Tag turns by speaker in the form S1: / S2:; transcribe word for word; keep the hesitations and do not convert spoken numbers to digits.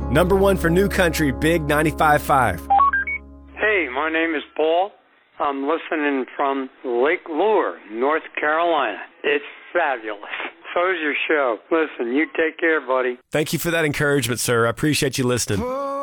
S1: Number one for New Country, Big ninety-five point five.
S2: Hey, my name is Paul. I'm listening from Lake Lure, North Carolina. It's fabulous. So is your show. Listen, you take care, buddy.
S1: Thank you for that encouragement, sir. I appreciate you listening.